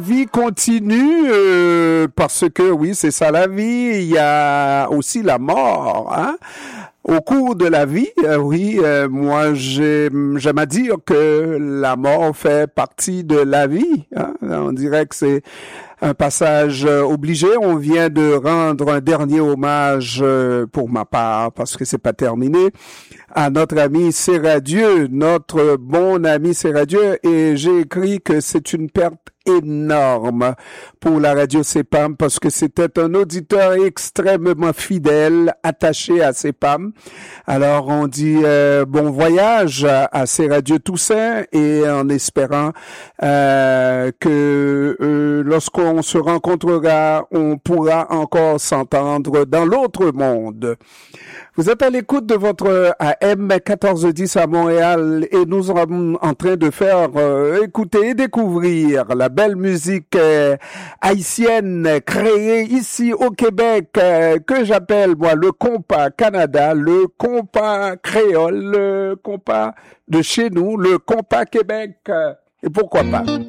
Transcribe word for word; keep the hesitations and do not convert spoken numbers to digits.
Vie continue euh, parce que oui, c'est ça la vie. Il y a aussi la mort, hein. Au cours de la vie, euh, oui, euh, moi j'aime, j'aime à dire que la mort fait partie de la vie, hein. On dirait que c'est un passage euh, obligé. On vient de rendre un dernier hommage euh, pour ma part, parce que c'est pas terminé, à notre ami Séradieu, notre bon ami Séradieu, et j'ai écrit que c'est une perte énorme pour la radio C P A M parce que c'était un auditeur extrêmement fidèle, attaché à C P A M. Alors on dit euh, bon voyage à, à Séradieu Toussaint et en espérant euh, que euh, lorsqu'on se rencontrera, on pourra encore s'entendre dans l'autre monde. Vous êtes à l'écoute de votre A M quatorze dix à Montréal et nous sommes en train de faire euh, écouter et découvrir la belle musique euh, haïtienne créée ici au Québec euh, que j'appelle moi le compas Canada, le compas créole, le compas de chez nous, le compas Québec. Euh, et pourquoi pas?